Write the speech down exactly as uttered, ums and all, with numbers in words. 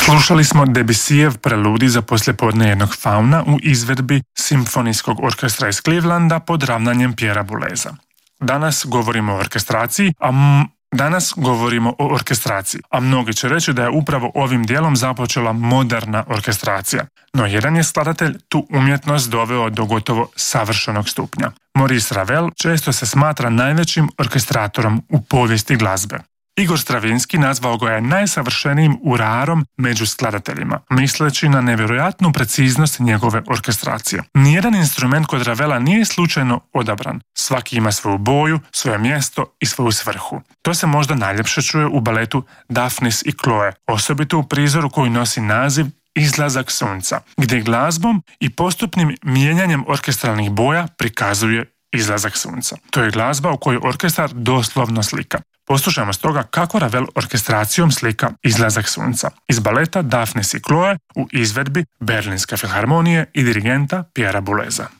Slušali smo Debussyjev preludij za poslijepodne jednog fauna u izvedbi simfonijskog orkestra iz Clevelanda pod ravnanjem Pierra Bouleza. Danas govorimo o orkestraciji, a m- Danas govorimo o orkestraciji, a mnogi će reći da je upravo ovim dijelom započela moderna orkestracija. No jedan je skladatelj tu umjetnost doveo do gotovo savršenog stupnja. Maurice Ravel često se smatra najvećim orkestratorom u povijesti glazbe. Igor Stravinsky nazvao ga je najsavršenijim urarom među skladateljima, misleći na nevjerojatnu preciznost njegove orkestracije. Nijedan instrument kod Ravela nije slučajno odabran. Svaki ima svoju boju, svoje mjesto i svoju svrhu. To se možda najljepše čuje u baletu Daphnis i Chloe, osobito u prizoru koji nosi naziv Izlazak sunca, gdje glazbom i postupnim mijenjanjem orkestralnih boja prikazuje izlazak sunca. To je glazba u kojoj orkestar doslovno slika. Poslušajmo stoga kako Ravel orkestracijom slika Izlazak sunca iz baleta Daphnis i Chloe u izvedbi Berlinske filharmonije i dirigenta Pierra Bouleza.